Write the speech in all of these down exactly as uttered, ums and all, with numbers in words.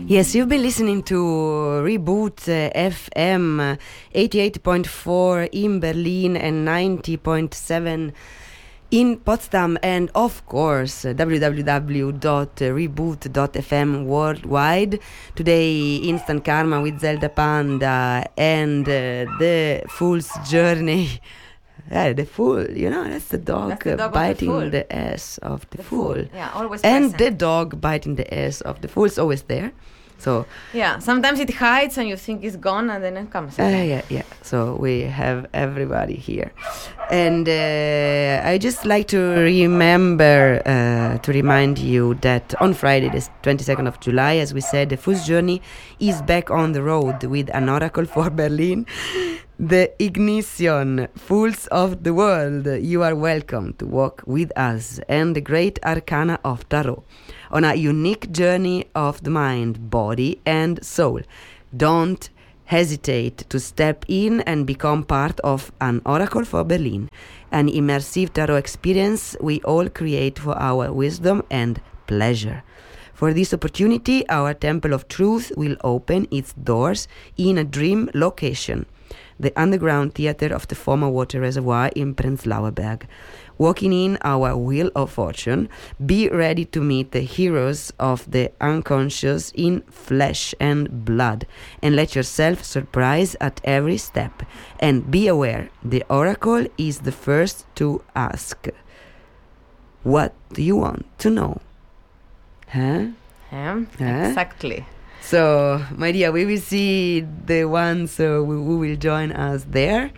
Yes, you've been listening to Reboot uh, F M uh, eighty-eight point four in Berlin and ninety point seven in Potsdam, and of course uh, w w w dot reboot dot f m worldwide. Today, Instant Karma with Zelda Panda and uh, the Fool's Journey. Yeah, the fool, you know, that's the dog, that's the dog uh, biting the, the ass of the, the fool. fool. Yeah, always And present. the dog biting the ass of the fool is always there. So yeah, sometimes it hides and you think it's gone and then it comes uh, again. yeah, yeah. So we have everybody here. And uh, I just like to remember, uh, to remind you that on Friday, the twenty-second of July, as we said, the Fool's Journey is back on the road with an oracle for Berlin. The Ignition, Fools of the World. You are welcome to walk with us and the great arcana of Tarot on a unique journey of the mind, body, and soul. Don't hesitate to step in and become part of an Oracle for Berlin, an immersive tarot experience we all create for our wisdom and pleasure. For this opportunity, our Temple of Truth will open its doors in a dream location, the underground theater of the former water reservoir in Prenzlauer Berg. Walking in our Wheel of Fortune, be ready to meet the heroes of the unconscious in flesh and blood, and let yourself surprise at every step. And be aware, the oracle is the first to ask, what do you want to know? Huh? Yeah, Huh? exactly. So, my dear, we will see the ones uh, who, who will join us there.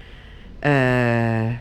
Uh,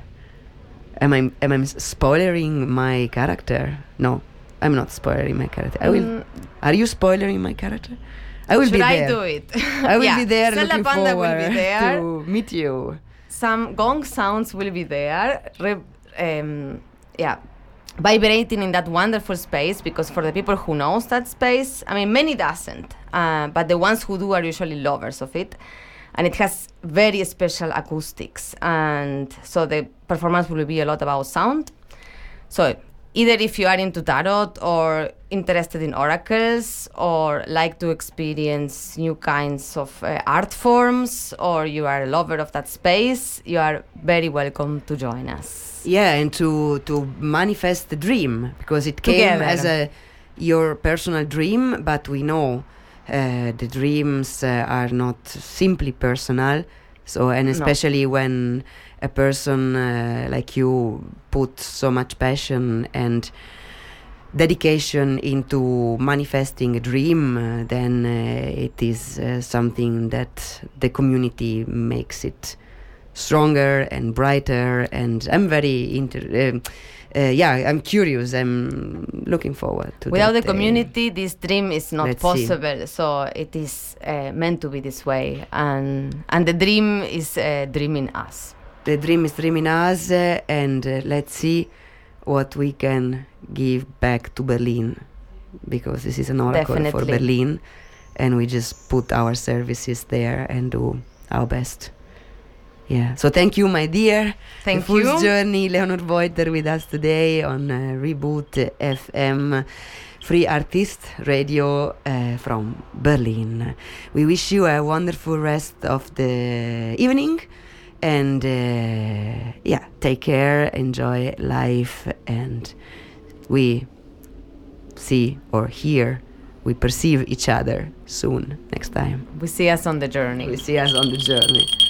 am I am I spoiling my character? No, I'm not spoiling my character. I will. Mm. Are you spoiling my character? I will Should be I there. do it? I will yeah. be there. Zelda Looking Panda forward will be there. to meet you. Some gong sounds will be there. Re- um, yeah. Vibrating in that wonderful space, because for the people who knows that space, I mean, many doesn't, uh, but the ones who do are usually lovers of it, and it has very special acoustics, and so the performance will be a lot about sound. So either if you are into tarot or interested in oracles or like to experience new kinds of uh, art forms, or you are a lover of that space, you are very welcome to join us. Yeah, and to to manifest the dream, because it came Together. as a your personal dream, but we know uh, the dreams uh, are not simply personal. So, and especially no. when a person uh, like you put so much passion and dedication into manifesting a dream, uh, then uh, it is uh, something that the community makes it stronger and brighter, and I'm very inter- uh, uh, yeah I'm curious, I'm looking forward to without that, the community uh, this dream is not possible, see. So it is uh, meant to be this way, and and the dream is uh, dreaming us the dream is dreaming us uh, and uh, let's see what we can give back to Berlin, because this is an oracle Definitely. for Berlin, and we just put our services there and do our best. Yeah, so thank you, my dear. Thank the Fool's you. Journey, Leonor Voiter with us today on uh, Reboot F M, free artist radio uh, from Berlin. We wish you a wonderful rest of the evening, and uh, yeah, take care, enjoy life, and we see or hear, we perceive each other soon next time. We see us on the journey. We see us on the journey.